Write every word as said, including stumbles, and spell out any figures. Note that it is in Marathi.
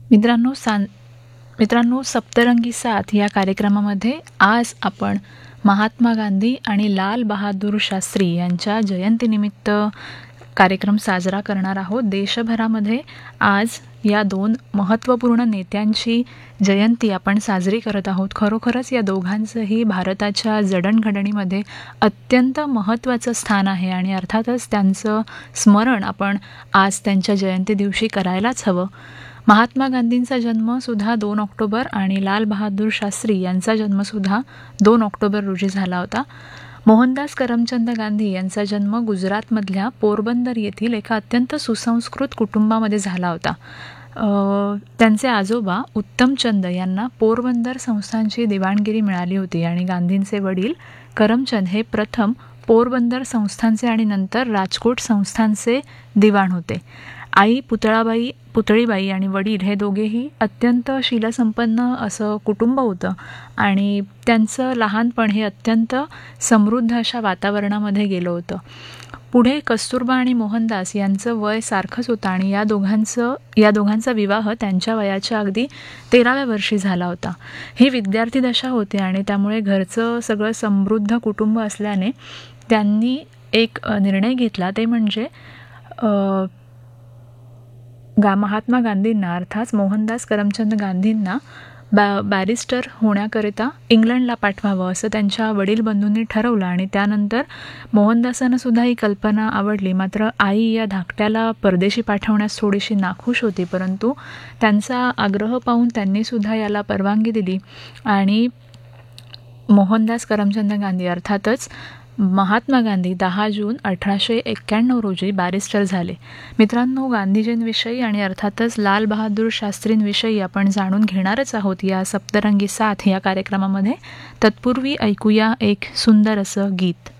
मित्रांनो सां मित्रांनो सप्तरंगी साथ या कार्यक्रमामध्ये आज आपण महात्मा गांधी आणि लाल बहादूर शास्त्री यांच्या जयंतीनिमित्त कार्यक्रम साजरा करणार आहोत. देशभरामध्ये आज या दोन महत्त्वपूर्ण नेत्यांची जयंती आपण साजरी करत आहोत. खरोखरच या दोघांचंही भारताच्या जडणघडणीमध्ये अत्यंत महत्त्वाचं स्थान आहे आणि अर्थातच त्यांचं स्मरण आपण आज त्यांच्या जयंती दिवशी करायलाच हवं. महात्मा गांधींचा जन्मसुद्धा दोन ऑक्टोबर आणि लाल बहादूर शास्त्री यांचा जन्मसुद्धा दोन ऑक्टोबर रोजी झाला होता. मोहनदास करमचंद गांधी यांचा जन्म गुजरातमधल्या पोरबंदर येथील एका अत्यंत सुसंस्कृत कुटुंबामध्ये झाला होता. त्यांचे आजोबा उत्तमचंद यांना पोरबंदर संस्थांची दिवाणगिरी मिळाली होती आणि गांधींचे वडील करमचंद हे प्रथम पोरबंदर संस्थांचे आणि नंतर राजकोट संस्थांचे दिवाण होते. आई पुतळाबाई पुतळीबाई आणि वडील हे दोघेही अत्यंत शीलसंपन्न असं कुटुंब होतं आणि त्यांचं लहानपण हे अत्यंत समृद्ध अशा वातावरणामध्ये गेलं होतं. पुढे कस्तुरबा आणि मोहनदास यांचं वय सारखंच होतं आणि या दोघांचं या दोघांचा विवाह त्यांच्या वयाच्या अगदी तेराव्या वर्षी झाला होता. ही विद्यार्थी दशा होती आणि त्यामुळे घरचं सगळं समृद्ध कुटुंब असल्याने त्यांनी एक निर्णय घेतला, ते म्हणजे गा महात्मा गांधींना अर्थात मोहनदास करमचंद गांधींना बॅ बॅरिस्टर होण्याकरिता इंग्लंडला पाठवावं असं त्यांच्या वडील बंधूंनी ठरवलं. आणि त्यानंतर मोहनदासांनासुद्धा ही कल्पना आवडली. मात्र आई या धाकट्याला परदेशी पाठवण्यास थोडीशी नाखुश होती, परंतु त्यांचा आग्रह पाहून त्यांनीसुद्धा याला परवानगी दिली आणि मोहनदास करमचंद गांधी अर्थातच महात्मा गांधी दहा जून अठराशे एक्क्याण्णव रोजी बॅरिस्टर झाले. मित्रांनो, गांधीजींविषयी आणि अर्थातच लाल बहादूर शास्त्रींविषयी आपण जाणून घेणारच आहोत या सप्तरंगी साथ या कार्यक्रमामध्ये. तत्पूर्वी ऐकूया एक सुंदर असं गीत.